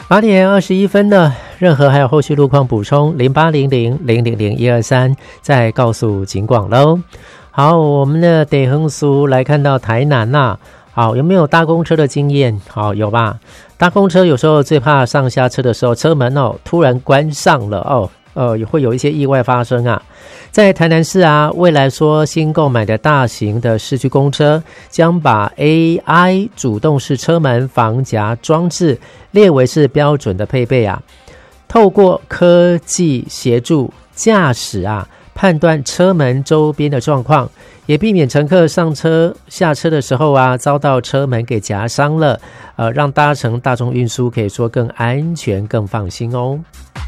8点21分呢，任何还有后续路况补充0800000123再告诉警广喽。好，我们的得横俗来看到台南啊，好，有没有搭公车的经验？好，有吧？搭公车有时候最怕上下车的时候车门突然关上了会有一些意外发生啊。在台南市啊，未来说新购买的大型的市区公车将把 AI 主动式车门防夹装置列为是标准的配备啊，透过科技协助驾驶啊判断车门周边的状况，也避免乘客上车下车的时候啊遭到车门给夹伤了，让搭乘大众运输可以说更安全更放心哦。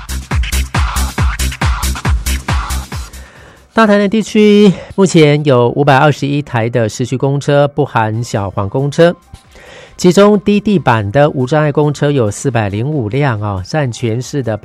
大台南地区目前有521台的市区公车，不含小黄公车，其中低地板的无障碍公车有405辆占全市的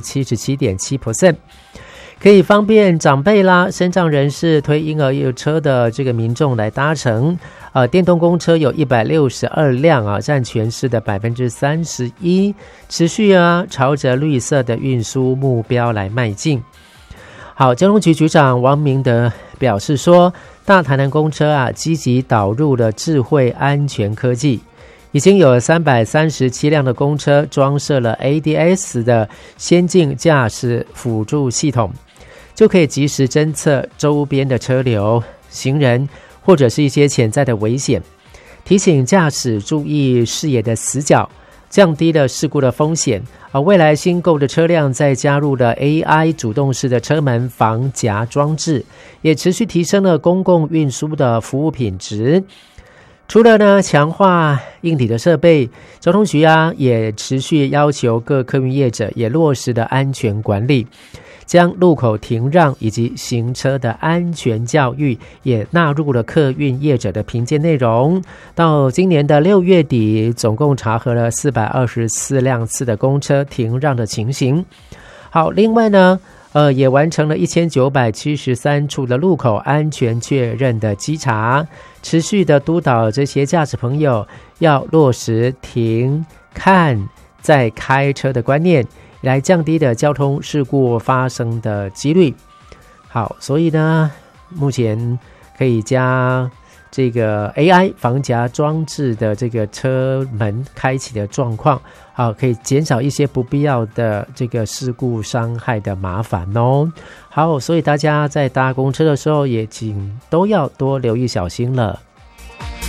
77.7%， 可以方便长辈啦、身障人士、推婴儿幼车的这个民众来搭乘。电动公车有162辆占全市的 31%， 持续朝着绿色的运输目标来迈进。好，交通局局长王明德表示说，大台南公车积极导入了智慧安全科技，已经有337辆的公车装设了 ADS 的先进驾驶辅助系统，就可以及时侦测周边的车流、行人或者是一些潜在的危险，提醒驾驶注意视野的死角，降低了事故的风险。未来新购的车辆再加入了 AI 主动式的车门防夹装置，也持续提升了公共运输的服务品质。除了强化硬体的设备，交通局也持续要求各客运业者也落实了安全管理，将路口停让以及行车的安全教育也纳入了客运业者的评鉴内容。到今年的6月底，总共查核了424辆次的公车停让的情形。好，另外呢也完成了1973处的路口安全确认的稽查，持续的督导这些驾驶朋友要落实停、看、再开车的观念，来降低的交通事故发生的几率。好，所以呢，目前可以加这个 AI 防夹装置的这个车门开启的状况，好，可以减少一些不必要的这个事故伤害的麻烦哦。好，所以大家在搭公车的时候也请都要多留意小心了。